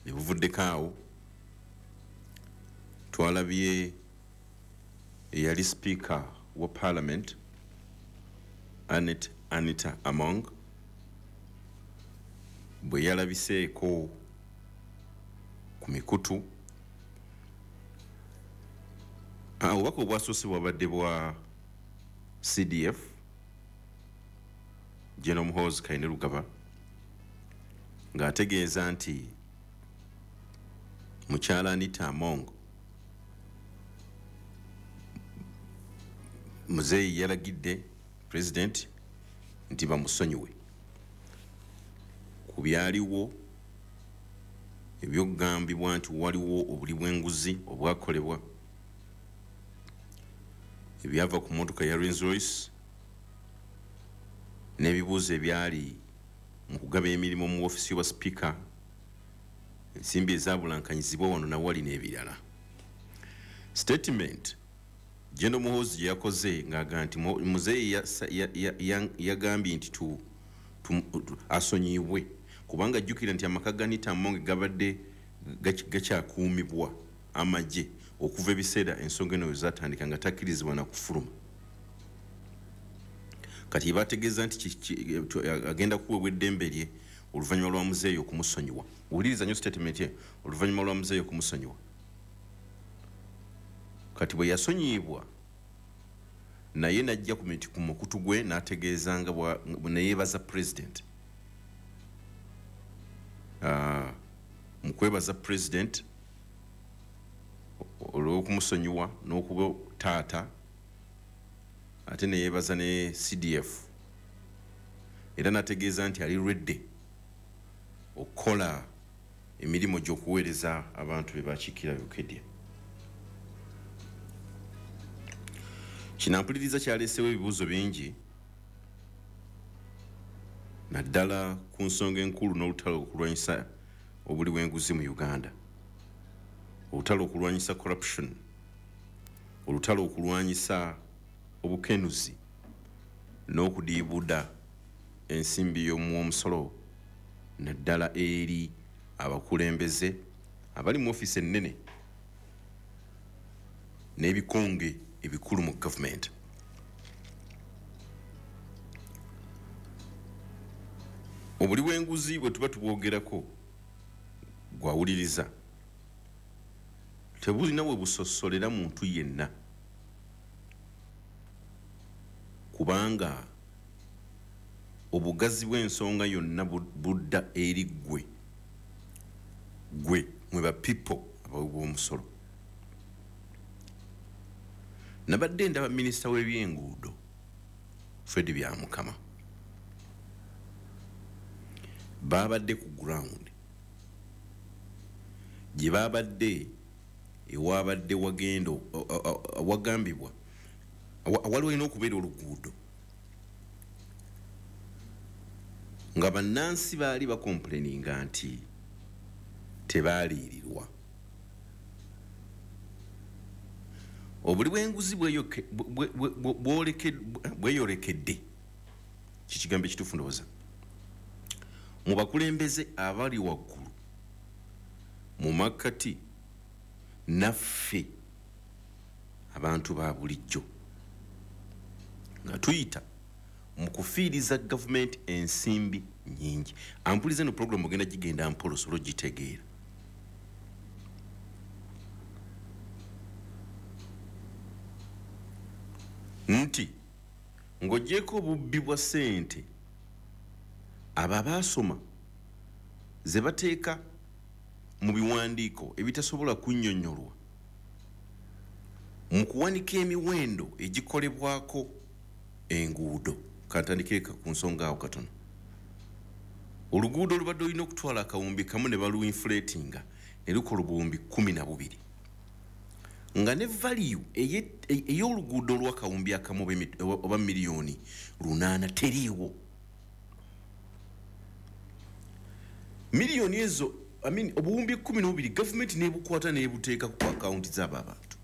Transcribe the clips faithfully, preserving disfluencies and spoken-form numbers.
ne buvuddeko awo twalabye eyali speaker wa parliament Annette Anita Among bwe yalabiseeko ku mikutu obubaka obwasoose bwabadde bwa C D F General Muhoozi Kainerugaba ng'ategeeza nti mukyala Anita Among muzeeyi yalagidde president nti bamusonyiwe ku byaliwo ebyokugambibwa nti waliwo obuli bw'enguzi obwakolebwa ebyava ku motoka ya Rolls Royce n'ebibuuzo ebyali mu kugaba emirimu mu ofisi wa speaker ensimbi ezabulankanyizibwa wano na wali n'ebirala. Statement General Muhoozi yakoze ng'aga nti muzeeyi yagambye nti tu asonyiibwe kubanga ajjukira nti amaka ga Anita Among gabadde gakyakuumibwa amagye okuva ebiseera ensonga eno zatandika nga takkirizibwa na kufuluma. Kati bategeeza nti agenda kuweebwa eddembe lye oluvannyuma lwa muzeeyi okumusonyiwa. Wuliriza nnyo statement ye, oluvannyuma lwa muzeeyi okumusonyiwa. Kati bwe yasonyiibwa naye najja ku mukutu gwe n'ategeeza nga ne yeebaza president mu kwebaza president olw'okumusonyiwa n'okuba taata ate ne yeebaza ne C D F era n'ategeeza nti ali ready okukola emirimu gy'okuweereza abantu be bakiikira Bukedya. Kinampuliriza kyaleesewo ebibuuzo bingi naddala ku nsonga enkulu n'olutalo okulwanyisa obuli bw'enguzi mu Uganda, olutalo okulwanyisa corruption, olutalo okulwanyisa obukenuzi n'okudiibuda ensimbi y'omusolo naddala eri abakulembeze abali mu ofisi ennene n'ebikonge ebikulu mu government. Obuli bw'enguzi bwe tuba tubwogerako gwawuliriza tebulina we busosolera muntu yenna kubanga obugazi bw'ensonga yonna budda eri gwe gwe mwe ba people ab'omusolo. Nabadde ndaba minisita w'ebyenguudo Fred Byamukama babadde ku ground gye babadde ewabadde wagendo wagambibwa waliwo ina okubeera oluguudo nga bannansi baali bakomplaininga nti tebaaliirirwa. Obuli bw'enguzi bweyolekedde kikigambo ekituufu ndowooza mu bakulembeze abali waggulu mu makkati naffe abantu ba bulijjo nga tuyita mu kufiiriza gavumenti ensimbi nnyingi. Ampuliza eno program ogenda gigenda mpola osobola ogitegeera. Nti ng'oggyeko obubbi bwa ssente abo abaasoma ze bateeka mu biwandiiko ebitasobola kunnyonnyolwa mu kuwanika emiwendo egikolebwako enguudo. Kantandikeeka ku nsonga awo katono. Oluguudo olubadde olina okutwala akawumbi kamu ne baluinflatinga ne lukola obuwumbi kumi na bubiri nga ne value ey'oluguudo olw'akawumbi akamu oba miliyoni lunaana teriiwo. Miliyoni ezo I mean obuwumbi kumi na bubiri gavumenti n'ebukwata n'ebuteeka ku akawunti z'abo abantu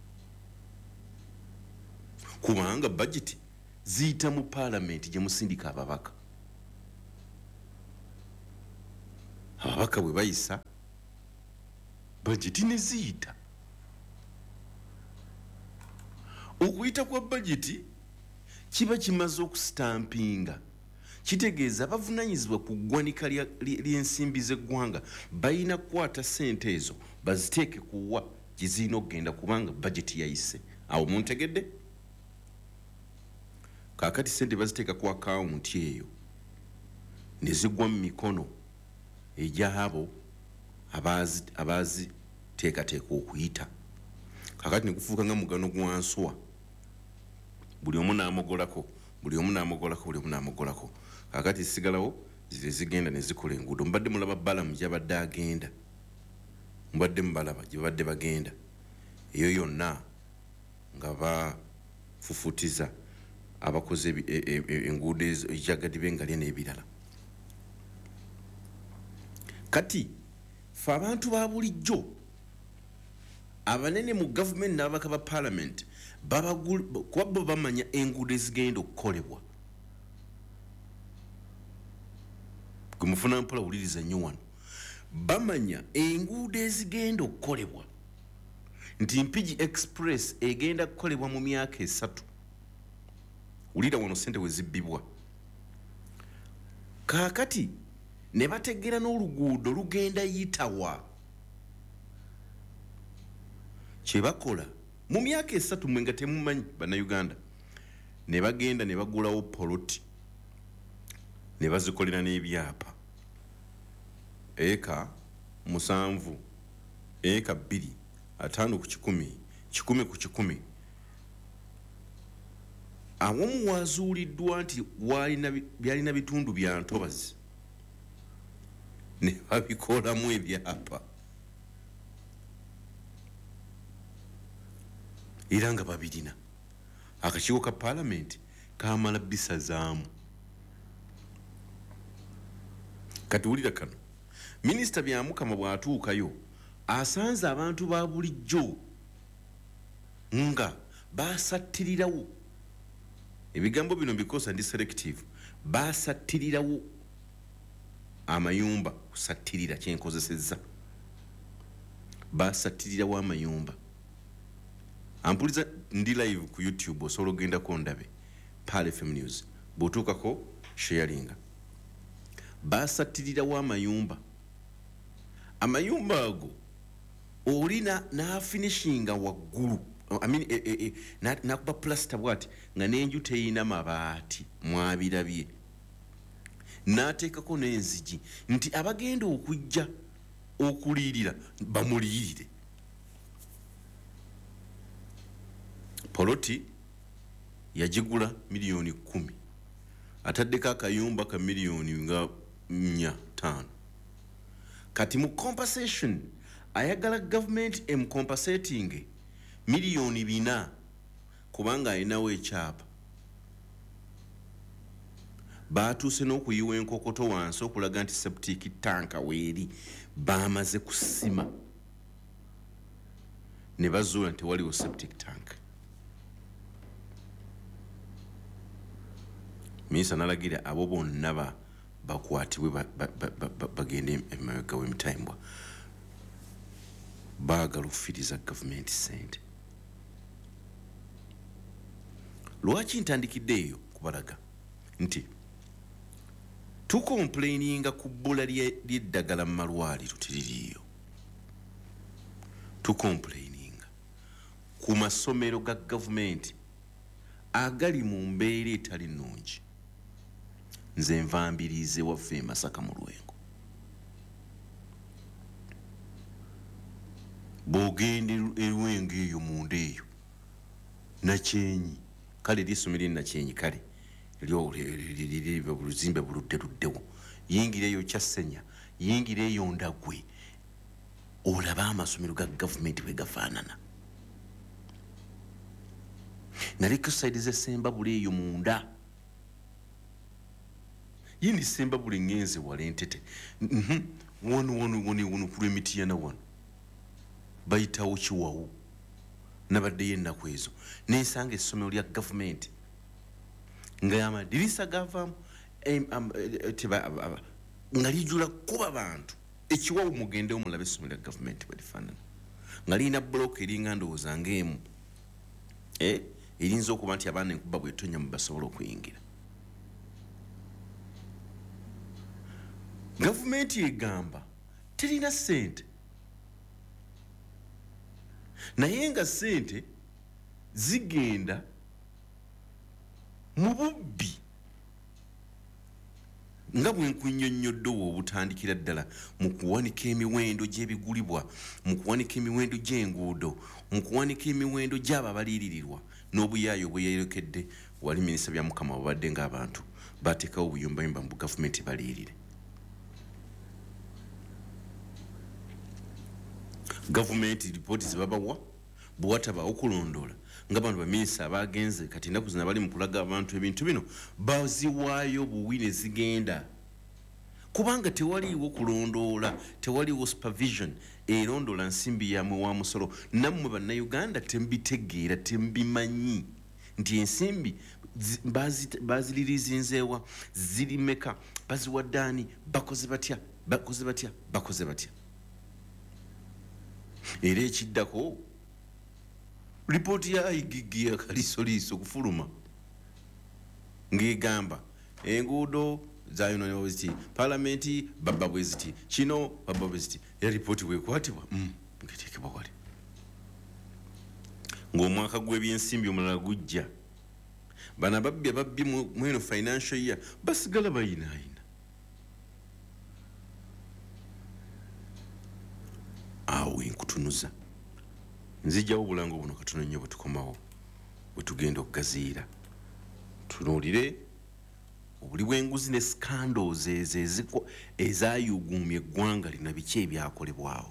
kubanga budget ziyita mu parliament gye musindika ababaka. Ababaka bwe bayisa budget ne ziyita okuyita kwa budget kiba kimaze okustampinga kitegeeza abavunanyizibwa ku ggwanika ly'ensimbi z'eggwanga balina kukwata ssente ezo baziteeke kuwa gye zirina okugenda kubanga budget yayise awo muntegedde kaakati ssente baziteeka ku akawunti eyo ne zigwa mu mikono egy'abo abaziteekateeka okuyita kaakati ne gufuuka nga mugano gwa nswa buli omu n'amogolako buli omu n'amogolako buli omu n'amogolako kaakati zisigalawo zire zigenda ne zikola enguudo mubadde mulaba balamu gy'abadde agenda mubadde mubalaba gye babadde bagenda eyo yonna nga bafufutiza abakoze enguudo ejagadi bengalya n'ebirala kati fe abantu ba bulijjo abanene mu gavumenti n'ababaka ba parliament kuba bo bamanya enguudo ezigenda okukolebwa gwe mufuna mpola wuliriza nnyo wano bamanya enguudo ezigenda okukolebwa nti mpigi express egenda kukolebwa mu myaka esatu wulira wano sente we zibbibwa kaakati ne bategeera n'oluguudo lugenda yitawa kye bakola mu myaka esatu mwe nga temumanyi bannayuganda ne bagenda ne bagulawo poloti ne bazikolera n'ebyapa eka musanvu eka bbiri ataano ku kikumi kikumi ku kikumi awamu waazuuliddwa nti byalina bitundu bya ntobazi ne babikolamu ebyapa era nga babirina akakiiko ka paalamenti kamala bisazaamu kati wulira kano minisita byamukama bw'atuukayo asanze abantu ba bulijjo nga basattirirawo ebigambo bino mbikosa ndi selective basattirirawo amayumba kusattirira kyenkozesezza basattirirawo amayumba ampuliza ndi live ku YouTube osobola ogendako ndabe Pal F M News bw'otuukako sharinga basattirirawo amayumba amayumba ago olina n'afinishinga waggulu I mean eh, eh, eh, nakuba plaster bwati nga n'enju teyina mabaati mwabirabye n'ateekako n'enzigi nti abagenda okujja okuliirira bamuliirire poloti yagigula miliyoni kumi ataddeko akayumba ka miliyoni nga nnya tano kati mu compensation ayagala government em compensating miliyoni bina kubanga ayinawo ekyapa baatuuse n'okuyiwa enkokoto wansi okulaga nti septic tanka weeri bamaze kusima ne bazuula nti waliwo septic tank minisa nalagira abo bonna bakwatibwe bagende emabega w'emitambwa baagala okufiriza gavumenti sente lwaki ntandikidde eyo kubalaga nti tukomplaininga ku bbula ly'eddagala mu malwaliro teririiyo tukomplaininga ku masomero ga gavumenti agali mu mbeera etali nnungi nze nvambirize waffe Masaka mu Lwengo bw'ogenda eRwengo eyo munda eyo Nakyenyi kale ly'essomero e Nakyenyi kale lyo buluzimbe buludde luddewo yingira eyo Kyassenya yingira eyo Ndagwe olaba amasomero ga gavumenti bwe gafaanana naliko saidi z'Essembabule eyo munda yindi Ssembabule ngenze wala Entete wano wano wano wano ku lw'Emityana wano bayitawo Kiwawu nabaddeyo ennaku ezo nensanga essomero lya gavumenti nga amadirisa gavaamu nga lijula kuba bantu ekiwawu mugende omulabe essomero lya gavumenti bwe lifaanana nga lirina bbulooka eringa ndowooza ng'emu eh erinza okuba nti abaana enkuba bwetonya mu basobola okuyingira. Gavumenti egamba terina ssente naye nga ssente zigenda mu bubbi nga bwe nkunnyonnyodde obutandikira ddala mu kuwanika emiwendo gy'ebigulibwa, mu kuwanika emiwendo gy'enguudo, mu kuwanika emiwendo gy'abo abaliiririrwa n'obuyaayo obweyerekedde. Wali minisita bya Mukama babadde ng'abantu bateekawo obuyumbayumba mu gavumenti baliirire. Gavumenti ripooti zibabawa bwe watabaawo okulondoola nga bantu baminisita abagenze kati ennaku zino bali mu kulaga abantu ebintu bino baziwaayo buwi ne zigenda kubanga tewaliiwo kulondoola, tewaliiwo supervision erondoola nsimbi yamwe wa musolo. Nammwe bannayuganda tembitegeera, tembimanyi nti ensimbi baziririzinzeewa ziri meka, baziwaddaani, bakoze batya, bakoze batya, bakoze batya. Era ekiddako ripooti ya I G G ya kalisoliiso kufuluma ng'egamba enguudo zayonoonebwa bwe ziti, paalamenti babba bwe ziti, kino babba bwe ziti. Era ripooti bwekwatibwa ngeteekebwa wali ng'omwaka gw'ebyensimbi omulala gujja bana babbi ababbi mu eno financial year basigala bayinaayina. Awo enkutunuza nzijjawo obulango buno katono nnyo bwe tukomawo bwe tugenda okugaziira tunuulire obuli bw'enguzi ne scandals ezo ezayuguumya eggwanga lina biki ebyakolebwawo.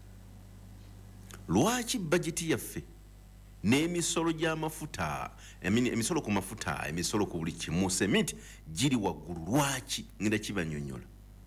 Lwaki bajeti yaffe n'emisolo gy'amafuta, emisolo ku mafuta, emisolo ku buli kimu, sementi giri waggulu? Lwaki? ngenda kibanyonyola.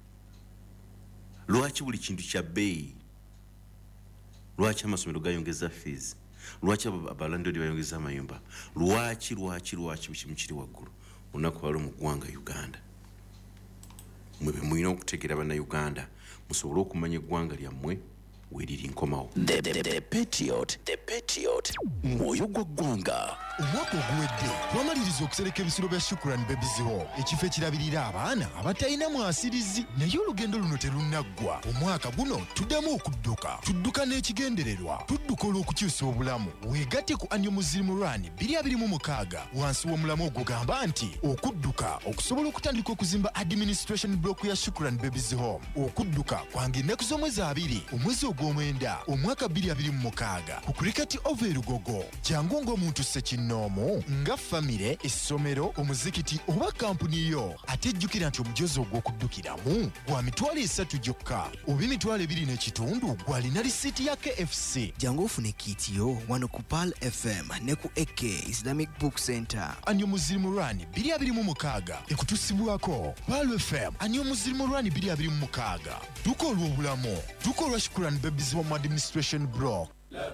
Lwaki buli kintu kya bbeeyi? Lwaki amasomero gayongeza fees? Lwaki abalandodi bayongeza amayumba? Lwaki lwaki lwaki bikimu kiri waggulu? Olunaku lwalo mu ggwanga Uganda mwe be mulina okutegeera bannayuganda musobole okumanya eggwanga lyammwe weriri nkomawo. The, the, the Patriot, the Patriot, mwoyo gwa ggwanga. Omwaka oguwedde twamaliriza okusereka ebisiro bya Shukrani Babies Home, ekifo ekirabirira abaana abatalina mwasirizi, naye olugendo luno terunaggwa. Omwaka guno tuddamu okudduka, tudduka n'ekigendererwa, tudduka olw'okukyusa obulamu. Weegatte ku Annual Muslim Run bbiri abiri mu mukaaga wansi w'omulamu ogugamba nti okudduka okusobola okutandika okuzimba administration block ya Shukrani Babies Home. Okudduka kwange ennaku z'omwezi abiri omwezi ogw'omwenda omwaka bbiri abiri mu mukaaga ku Cricket Over Erugogo. Jangu ng'omuntu ssekinnoomu nga famire, essomero, omuzikiti oba kampuni yo. Ate jjukira nti omujozi ogw'okuddukiramu gwa mitwalo esatu gyokka oba emitwalo ebiri n'ekitundu gw'alina lisiiti ya K F C. Jangu ofune kiiti yo wano ku Pal F M ne ku A K Islamic Book Center. Annual Muslim Run bbiri abiri mu mukaaga ekutusibwako Pal F M. Annual Muslim Run bbiri abiri mu mukaaga duka olw'obulamu, duka olwa Shukrani Babies Home Administration Block.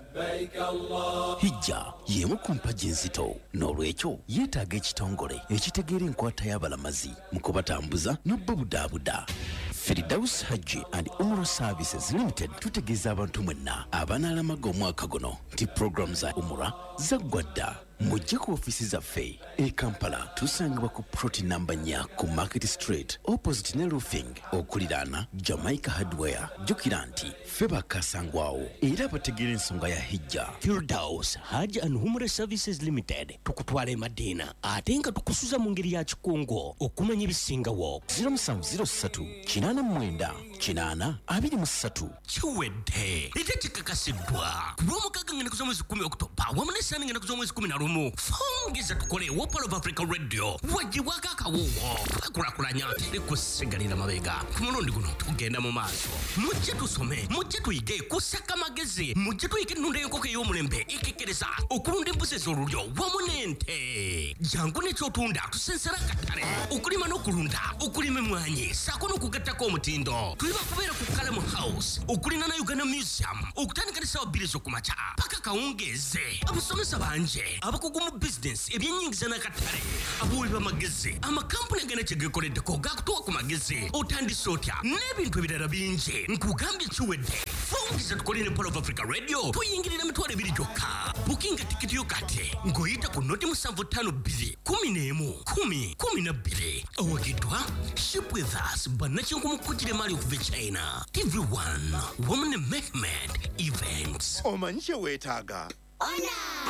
Hijja y'emu ku mpagi enzito, n'olwekyo yeetaaga ekitongole ekitegeera enkwata y'abalamazi mu kubatambuza n'obbabudaabuda. Firdaus Hajji and Umrah Services Limited tutegeeza abantu mwenna abanaalamaga omwaka guno nti program za Umrah zaggwa dda. Mujje ku ofisi zaffe e Kampala tusangibwa ku ploti namba nnya ku Market Street opposite ne roofing okuliraana Jamaica Hardware. Jjukira nti ffe bakasangwawo era bategeera ensonga ya hijja. Firdaus Hajji and Umrah Services Limited tukutwala e Madina ate nga tukusuza mu ngeri ya kikungo okumanya ebisingawo. zero seven zero three kinaana mwenda kinaana abiri mu ssatu. Kiwedde ate kikakasiddwa ku lw'omukaaga ngenda kuza mwezi kumi Oktoba wamu n'essaani ngenda kuza mwezi kumi na lumu. Fongeza tukole Wopal of Africa Radio wajiwaka akawuwo akulakulanya likusigalira mabega ku mulundi guno tugenda mu maaso. Mujje tusome, mujje tuyige kusaka magezi, mujje tuyige ennunda y'enkoko ey'omulembe ikikiriza okulunda embuzi ez'olulyo wamu n'ente. Jangu n'ekyotunda tusensera akatale okulima n'okulunda, okulima emmwanyi ssaako n'okugattako omutindo. tuliba kubeera ku Kalamu House okulina na Uganda Museum okutandika n'essaawa bbiri z'okumakya paka kawungeeze. Abasomesa banje abakugu mu business ebyennyingiza n'akatale abuuli b'amagezi amakampuni agenda kye geekoleddeko gaakutuwa ku magezi otandise otya n'ebintu ebirala bingi nkugambye kiwedde. Fungiza tukole ne Pole of Africa Radio tuyingirira mitwalo ebiri gyokka. Bukinga tikiti yo kati ng'oyita ku noti musanvu ttaano bbiri kumi n'emu kumi kumi na bbiri. Owagiddwa Ship with Us bannakinku mu kkutire maali okuva e China. T V one Women Mehmet Events. Omanyi kye weetaaga? Ona!